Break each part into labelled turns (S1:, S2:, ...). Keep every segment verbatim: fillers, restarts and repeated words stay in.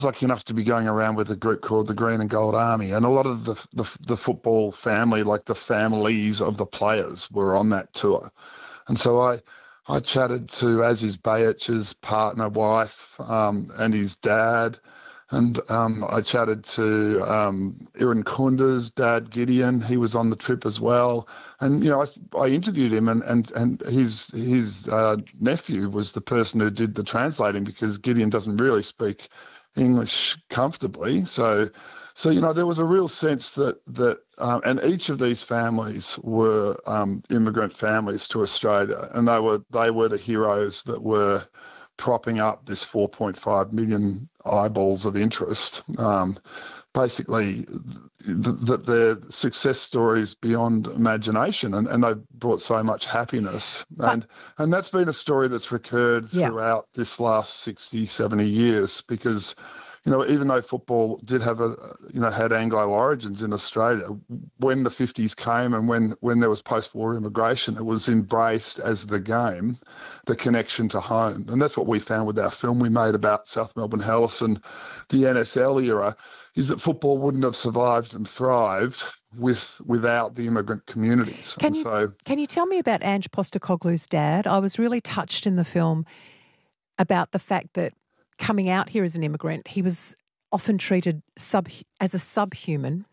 S1: lucky enough to be going around with a group called the Green and Gold Army, and a lot of the the, the football family, like the families of the players, were on that tour. And so I I chatted to Aziz Bayic's partner, wife, um, and his dad. And um, I chatted to um, Iran Kunda's dad, Gideon. He was on the trip as well. And, you know, I, I interviewed him, and, and, and his his uh, nephew was the person who did the translating, because Gideon doesn't really speak English comfortably. So, so you know, there was a real sense that, that um, and each of these families were um, immigrant families to Australia, and they were they were the heroes that were propping up this four point five million eyeballs of interest. Um, basically, that th- their success stories beyond imagination, and, and they've brought so much happiness.
S2: But,
S1: and and that's been a story that's recurred
S2: yeah.
S1: throughout this last sixty, seventy years, because, you know, even though football did have a, you know, had Anglo origins in Australia, when the fifties came and when, when there was post-war immigration, it was embraced as the game, the connection to home. And that's what we found with our film we made about South Melbourne Hellas and the N S L era, is that football wouldn't have survived and thrived with without the immigrant communities.
S2: Can
S1: and
S2: you,
S1: so,
S2: can you tell me about Ange Postecoglou's dad? I was really touched in the film about the fact that coming out here as an immigrant, he was often treated sub as a subhuman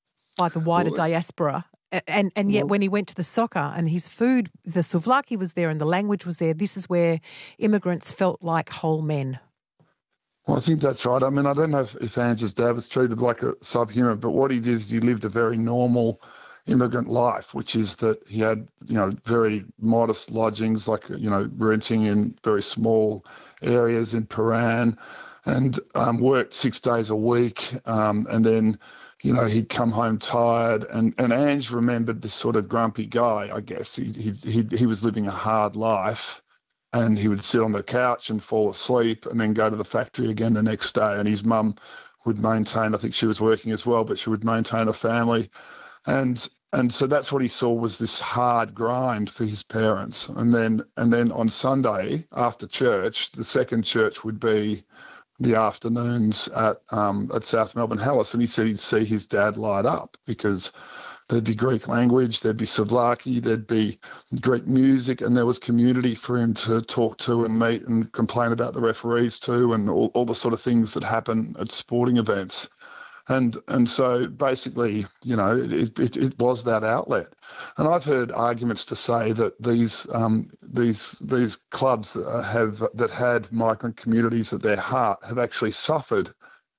S2: by the wider
S1: well,
S2: diaspora. And and yet
S1: well,
S2: when he went to the soccer and his food, the souvlaki was there and the language was there, this is where immigrants felt like whole men.
S1: Well, I think that's right. I mean, I don't know if, if Ange's dad was treated like a subhuman, but what he did is he lived a very normal immigrant life, which is that he had, you know, very modest lodgings, like, you know, renting in very small areas in Paran, and um, worked six days a week. Um, and then, you know, he'd come home tired. And, and Ange remembered this sort of grumpy guy, I guess. He, he, he, he was living a hard life, and he would sit on the couch and fall asleep and then go to the factory again the next day. And his mum would maintain, I think she was working as well, but she would maintain a family. And and so that's what he saw, was this hard grind for his parents. And then and then on Sunday after church, the second church would be the afternoons at um, at South Melbourne Hellas. And he said he'd see his dad light up, because there'd be Greek language, there'd be souvlaki, there'd be Greek music, and there was community for him to talk to and meet and complain about the referees too, and all, all the sort of things that happen at sporting events. And and so basically, you know, it, it, it was that outlet. And I've heard arguments to say that these um, these these clubs that have that had migrant communities at their heart have actually suffered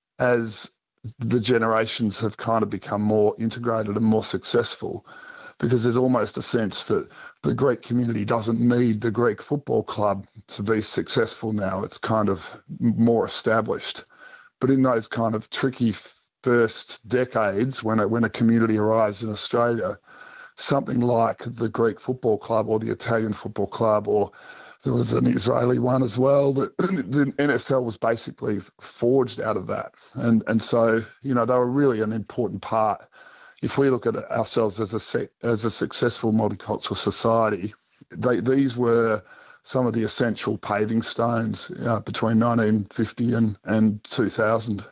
S1: as the generations have kind of become more integrated and more successful, because there's almost a sense that the Greek community doesn't need the Greek football club to be successful now. It's kind of more established. But in those kind of tricky first decades, when a, when a community arrives in Australia, something like the Greek football club or the Italian football club, or there was an Israeli one as well, that the N S L was basically forged out of that. And and so, you know, they were really an important part. If we look at ourselves as a se- as a successful multicultural society, they, these were some of the essential paving stones uh, between nineteen fifty and, and two thousand.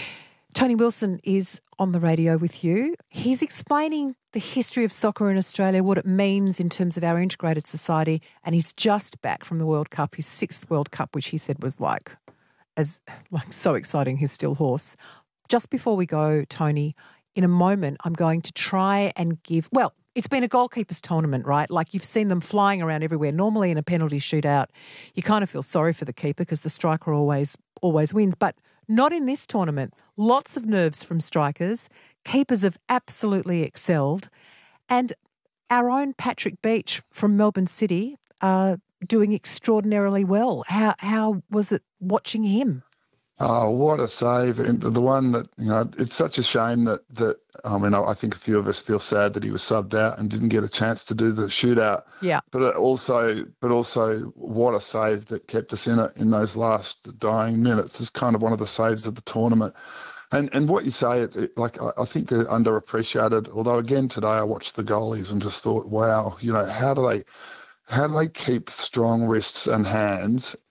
S2: Tony Wilson is on the radio with you. He's explaining the history of soccer in Australia, what it means in terms of our integrated society, and he's just back from the World Cup, his sixth World Cup, which he said was like, as like so exciting, his still horse. Just before we go, Tony, in a moment, I'm going to try and give, well, it's been a goalkeepers tournament, right? Like, you've seen them flying around everywhere. Normally in a penalty shootout, you kind of feel sorry for the keeper because the striker always always wins, but not in this tournament. Lots of nerves from strikers. Keepers have absolutely excelled. And our own Patrick Beach from Melbourne City uh, doing extraordinarily well. How how was it watching him?
S1: Oh, what a save. And the one that, you know, it's such a shame that, that I mean, I think a few of us feel sad that he was subbed out and didn't get a chance to do the shootout.
S2: Yeah.
S1: But also, but also what a save that kept us in it in those last dying minutes. It's kind of one of the saves of the tournament. And and what you say, it's it, like, I, I think they're underappreciated. Although, again, today I watched the goalies and just thought, wow, you know, how do they, how do they keep strong wrists and hands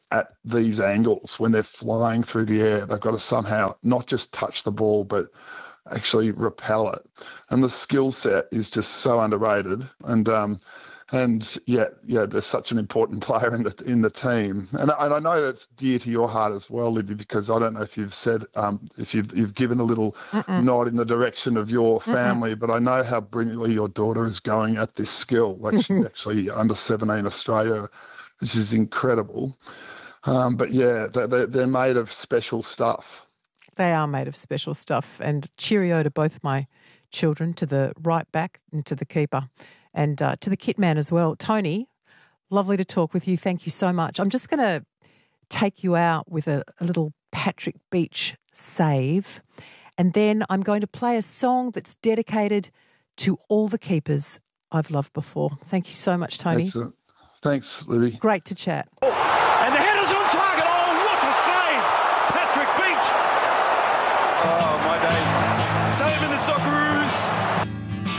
S1: at these angles when they're flying through the air. They've got to somehow not just touch the ball, but actually repel it. And the skill set is just so underrated. And um, and yeah, yeah, there's such an important player in the in the team. And, and I know that's dear to your heart as well, Libby, because I don't know if you've said um, if you've you've given a little Mm-mm. nod in the direction of your family, Mm-mm. but I know how brilliantly your daughter is going at this skill. Like she's actually under seventeen Australia, which is incredible. Um, but yeah, they're, they're made of special stuff.
S2: They are made of special stuff. And cheerio to both my children, to the right back and to the keeper, and uh, to the kit man as well. Tony, lovely to talk with you. Thank you so much. I'm just going to take you out with a, a little Patrick Beach save, and then I'm going to play a song that's dedicated to all the keepers I've loved before. Thank you so much, Tony.
S1: Excellent. Thanks, Libby.
S2: Great to chat.
S3: Oh, and the header's on target. Oh, what a save! Patrick Beach. Oh, my days. Saving the Socceroos.